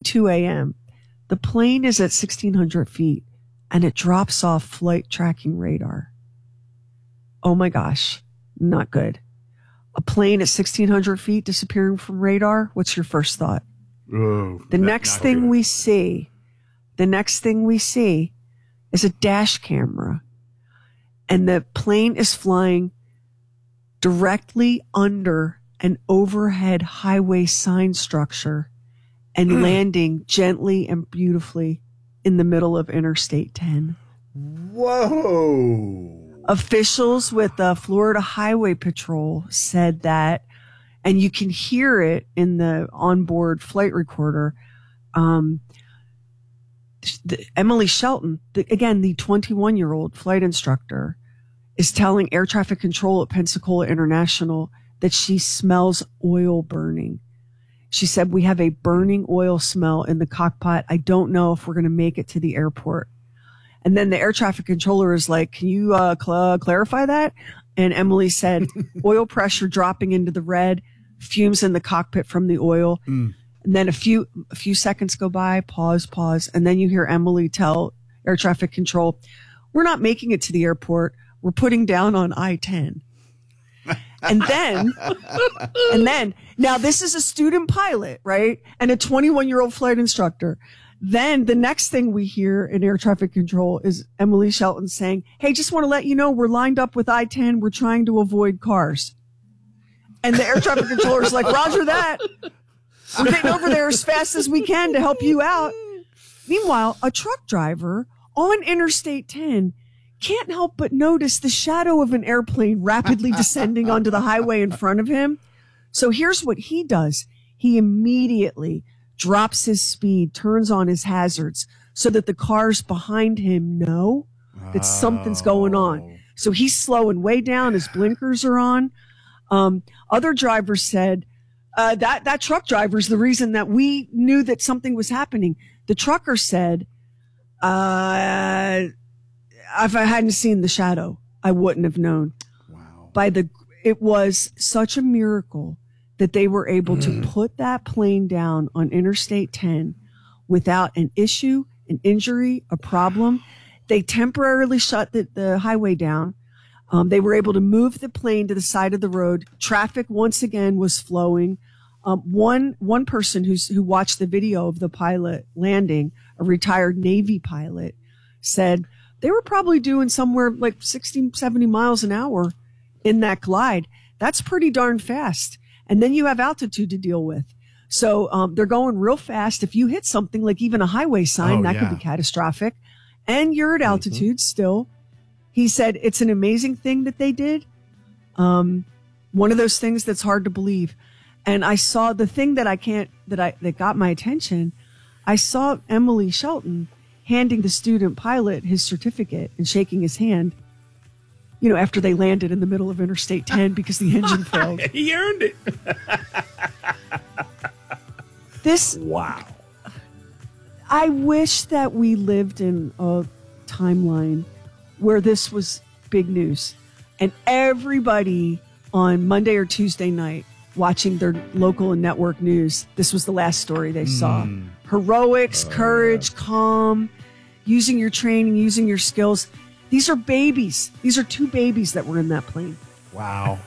2:42 a.m. The plane is at 1,600 feet and it drops off flight tracking radar. Oh my gosh, not good. A plane at 1,600 feet disappearing from radar. What's your first thought? The next thing we see is a dash camera, and the plane is flying directly under an overhead highway sign structure and landing gently and beautifully in the middle of Interstate 10. Whoa. Officials with the Florida Highway Patrol said that, and you can hear it in the onboard flight recorder. Emily Shelton, the 21-year-old flight instructor, is telling air traffic control at Pensacola International that she smells oil burning. She said, "We have a burning oil smell in the cockpit. I don't know if we're going to make it to the airport." And then the air traffic controller is like, "Can you clarify that?" And Emily said, "Oil pressure dropping into the red, fumes in the cockpit from the oil." And then a few seconds go by, pause. And then you hear Emily tell air traffic control, "We're not making it to the airport. We're putting down on I-10. And then, now this is a student pilot, right? And a 21-year-old flight instructor. Then the next thing we hear in air traffic control is Emily Shelton saying, "Hey, just want to let you know we're lined up with I-10. We're trying to avoid cars." And the air traffic controller is like, "Roger that. We're getting over there as fast as we can to help you out." Meanwhile, a truck driver on Interstate 10 can't help but notice the shadow of an airplane rapidly descending onto the highway in front of him. So here's what he does. He immediately drops his speed, turns on his hazards so that the cars behind him know that something's going on. So he's slowing way down. His blinkers are on. Other drivers said, that truck driver's the reason that we knew that something was happening. The trucker said, if I hadn't seen the shadow, I wouldn't have known. Wow. It was such a miracle that they were able to put that plane down on Interstate 10 without an issue, an injury, a problem. They temporarily shut the highway down. They were able to move the plane to the side of the road. Traffic once again was flowing. One person who watched the video of the pilot landing, a retired Navy pilot, said they were probably doing somewhere like 60, 70 miles an hour in that glide. That's pretty darn fast. And then you have altitude to deal with. So they're going real fast. If you hit something like even a highway sign, that could be catastrophic. And you're at altitude still. He said it's an amazing thing that they did. One of those things that's hard to believe. And I saw the thing that got my attention. I saw Emily Shelton handing the student pilot his certificate and shaking his hand, after they landed in the middle of Interstate 10 because the engine failed. He earned it. Wow. I wish that we lived in a timeline where this was big news and everybody on Monday or Tuesday night watching their local and network news, this was the last story they saw. Heroics, courage, calm, using your training, using your skills. These are babies. These are two babies that were in that plane. Wow.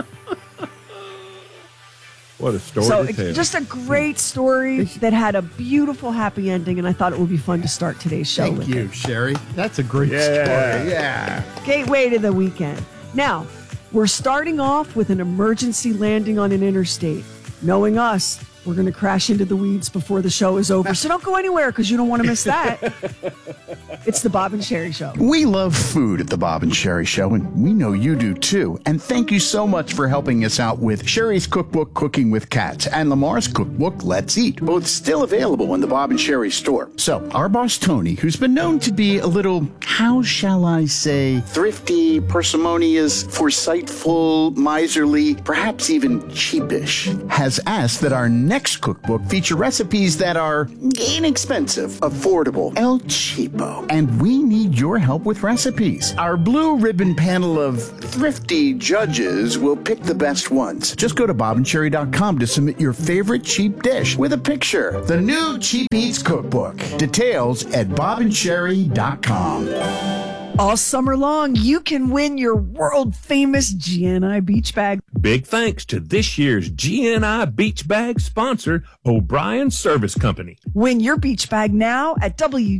What a story So to tell. just a great story that had a beautiful happy ending, and I thought it would be fun to start today's show with Thank you, it. Sherry. That's a great story. Yeah. Gateway to the weekend. Now, we're starting off with an emergency landing on an interstate. Knowing us, we're going to crash into the weeds before the show is over. So don't go anywhere because you don't want to miss that. It's the Bob and Sherry Show. We love food at the Bob and Sherry Show, and we know you do too. And thank you so much for helping us out with Sherry's cookbook, Cooking with Cats, and Lamar's cookbook, Let's Eat, both still available in the Bob and Sherry store. So our boss, Tony, who's been known to be a little, how shall I say, thrifty, parsimonious, foresightful, miserly, perhaps even cheapish, has asked that our next next cookbook feature recipes that are inexpensive, affordable, El Cheapo. And we need your help with recipes. Our blue ribbon panel of thrifty judges will pick the best ones. Just go to bobandcherry.com to submit your favorite cheap dish with a picture. The new Cheap Eats Cookbook. Details at bobandcherry.com. All summer long, you can win your world-famous GNI beach bag. Big thanks to this year's GNI Beach Bag sponsor, O'Brien Service Company. Win your beach bag now at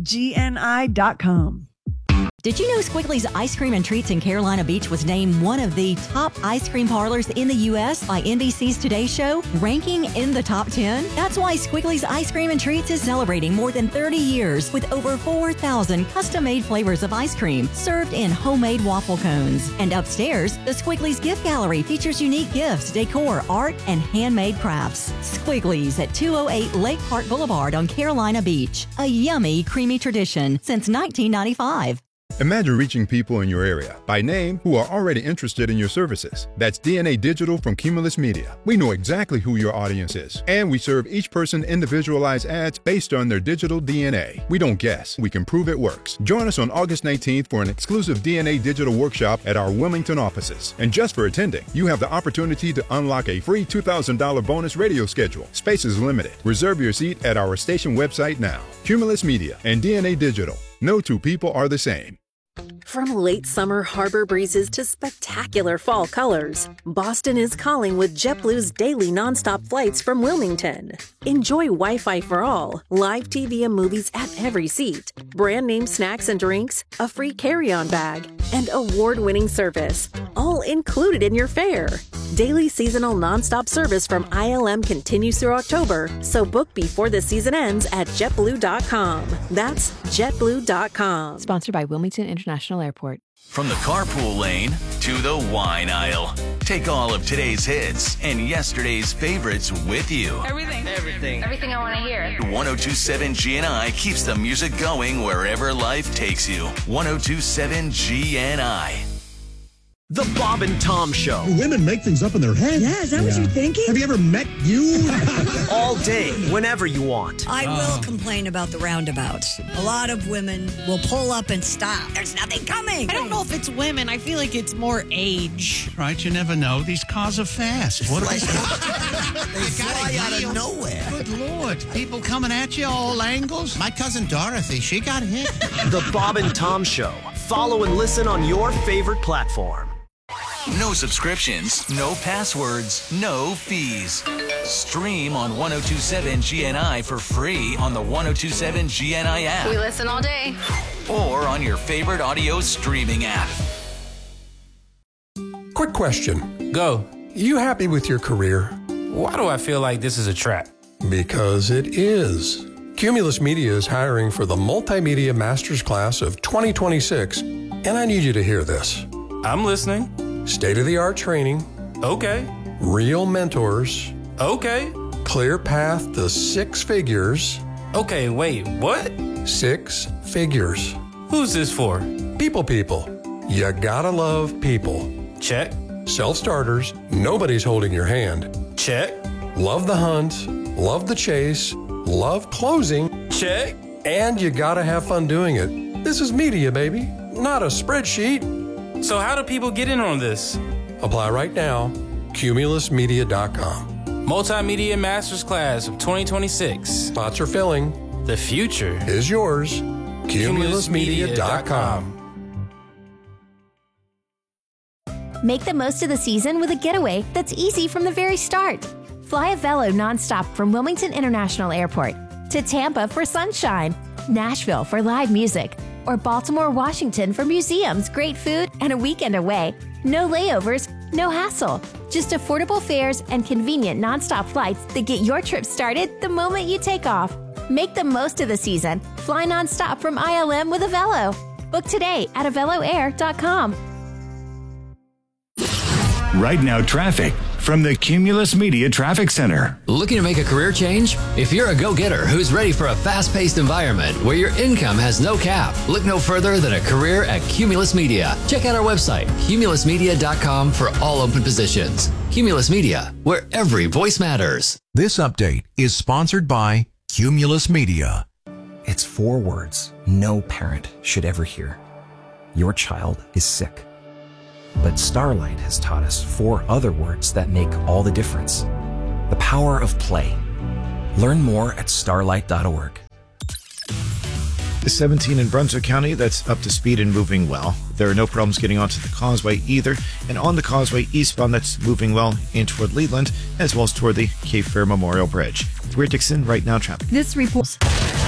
WGNI.com. Did you know Squiggly's Ice Cream and Treats in Carolina Beach was named one of the top ice cream parlors in the U.S. by NBC's Today Show, ranking in the top 10? That's why Squiggly's Ice Cream and Treats is celebrating more than 30 years with over 4,000 custom-made flavors of ice cream served in homemade waffle cones. And upstairs, the Squiggly's Gift Gallery features unique gifts, decor, art, and handmade crafts. Squiggly's at 208 Lake Park Boulevard on Carolina Beach. A yummy, creamy tradition since 1995. Imagine reaching people in your area by name who are already interested in your services. That's DNA Digital from Cumulus Media. We know exactly who your audience is, and we serve each person individualized ads based on their digital DNA. We don't guess, we can prove it works. Join us on August 19th for an exclusive DNA Digital workshop at our Wilmington offices. And just for attending, you have the opportunity to unlock a free $2,000 bonus radio schedule. Space is limited. Reserve your seat at our station website now. Cumulus Media and DNA Digital. No two people are the same. From late summer harbor breezes to spectacular fall colors, Boston is calling with JetBlue's daily nonstop flights from Wilmington. Enjoy Wi-Fi for all, live TV and movies at every seat, brand name snacks and drinks, a free carry-on bag, and award-winning service, all included in your fare. Daily seasonal nonstop service from ILM continues through October, so book before the season ends at JetBlue.com. That's JetBlue.com. Sponsored by Wilmington International Airport. From the carpool lane to the wine aisle. Take all of today's hits and yesterday's favorites with you. Everything I want to hear. 1027 GNI keeps the music going wherever life takes you. 1027 GNI. The Bob and Tom Show. Women make things up in their head. Yeah, is that what you're thinking? Have you ever met you? All day, whenever you want. I will complain about the roundabouts. A lot of women will pull up and stop. There's nothing coming. I don't know if it's women. I feel like it's more age. Right, you never know. These cars are fast. What they fly out of nowhere. Good Lord. People coming at you all angles. My cousin Dorothy, she got hit. The Bob and Tom Show. Follow and listen on your favorite platform. No subscriptions, no passwords, no fees. Stream on 1027 GNI for free on the 1027 GNI app. We listen all day. Or on your favorite audio streaming app. Quick question. Go. You happy with your career? Why do I feel like this is a trap? Because it is. Cumulus Media is hiring for the Multimedia Masters Class of 2026, and I need you to hear this. I'm listening. State-of-the-art training. Okay. Real mentors. Okay. Clear path to 6 figures. Okay, wait, what? 6 figures. Who's this for? People. You gotta love people. Check. Self-starters. Nobody's holding your hand. Check. Love the hunt. Love the chase. Love closing. Check. And you gotta have fun doing it. This is media, baby, not a spreadsheet. So how do people get in on this? Apply right now. Cumulusmedia.com. Multimedia Masters Class of 2026. Spots are filling. The future is yours. Cumulusmedia.com. Make the most of the season with a getaway that's easy from the very start. Fly a Velo nonstop from Wilmington International Airport to Tampa for sunshine, Nashville for live music, or Baltimore, Washington for museums, great food, and a weekend away. No layovers, no hassle. Just affordable fares and convenient nonstop flights that get your trip started the moment you take off. Make the most of the season. Fly nonstop from ILM with a Velo. Book today at aveloair.com. Right now, traffic from the Cumulus Media Traffic Center. Looking to make a career change? If you're a go-getter who's ready for a fast-paced environment where your income has no cap, look no further than a career at Cumulus Media. Check out our website, cumulusmedia.com, for all open positions. Cumulus Media, where every voice matters. This update is sponsored by Cumulus Media. It's 4 words no parent should ever hear. Your child is sick. But Starlight has taught us 4 other words that make all the difference. The power of play. Learn more at starlight.org. The 17 in Brunswick County, that's up to speed and moving well. There are no problems getting onto the causeway either. And on the causeway eastbound, that's moving well in toward Leland, as well as toward the Cape Fear Memorial Bridge. We're Dixon, right now traffic. This report.